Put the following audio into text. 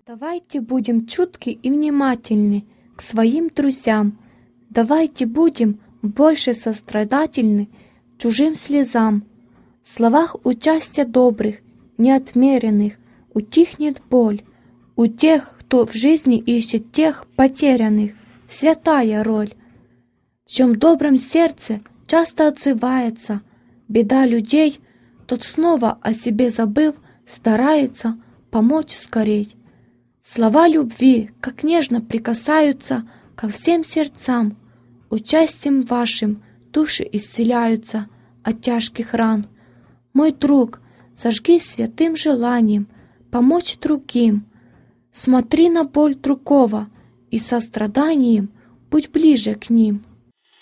Давайте будем чутки и внимательны к своим друзьям. Давайте будем больше сострадательны чужим слезам. В словах участия добрых, неотмеренных, утихнет боль. У тех, кто в жизни ищет тех потерянных, святая роль. В чем добром сердце часто отзывается беда людей, тот снова о себе забыв, старается помочь скорей. Слова любви, как нежно прикасаются ко всем сердцам, участием вашим души исцеляются от тяжких ран. Мой друг, зажги святым желанием помочь другим. Смотри на боль другого и состраданием будь ближе к ним.